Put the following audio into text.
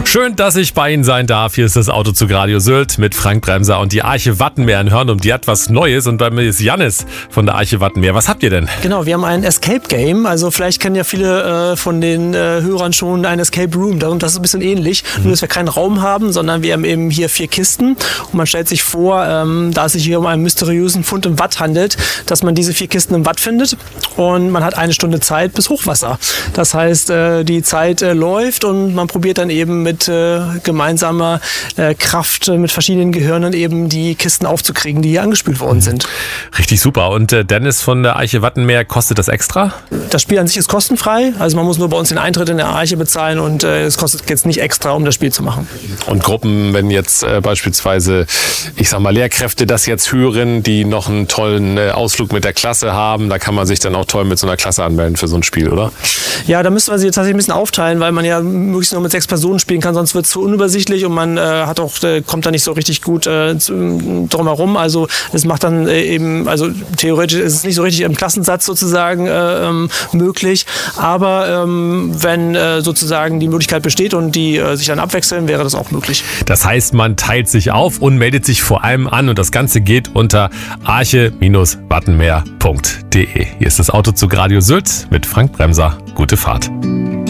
Schön, dass ich bei Ihnen sein darf. Hier ist das Autozug Radio Sylt mit Frank Bremser und die Arche Wattenmeer in Hörnum. Die hat was Neues und bei mir ist Jannis von der Arche Wattenmeer. Was habt ihr denn? Genau, wir haben ein Escape Game. Also vielleicht kennen ja viele von den Hörern schon ein Escape Room. Das ist ein bisschen ähnlich. Nur, dass wir keinen Raum haben, sondern wir haben eben hier 4 Kisten. Und man stellt sich vor, da es sich hier um einen mysteriösen Fund im Watt handelt, dass man diese 4 Kisten im Watt findet. Und man hat 1 Stunde Zeit bis Hochwasser. Das heißt, die Zeit läuft und man probiert dann eben mit gemeinsamer Kraft mit verschiedenen Gehirnen eben die Kisten aufzukriegen, die hier angespült worden sind. Richtig super. Und Dennis von der Arche Wattenmeer, kostet das extra? Das Spiel an sich ist kostenfrei. Also man muss nur bei uns den Eintritt in der Arche bezahlen und es kostet jetzt nicht extra, um das Spiel zu machen. Und Gruppen, wenn jetzt beispielsweise, ich sag mal, Lehrkräfte das jetzt hören, die noch einen tollen Ausflug mit der Klasse haben, da kann man sich dann auch toll mit so einer Klasse anmelden für so ein Spiel, oder? Ja, da müsste man sich jetzt tatsächlich ein bisschen aufteilen, weil man ja möglichst nur mit 6 Personen spielen kann, sonst wird es zu unübersichtlich und man kommt da nicht so richtig gut drum herum. Also es macht dann eben, also theoretisch ist es nicht so richtig im Klassensatz sozusagen möglich, aber wenn sozusagen die Möglichkeit besteht und die sich dann abwechseln, wäre das auch möglich. Das heißt, man teilt sich auf und meldet sich vor allem an und das Ganze geht unter arche-wattenmeer.de. Hier ist das Autozug Radio Sylt mit Frank Bremser. Gute Fahrt.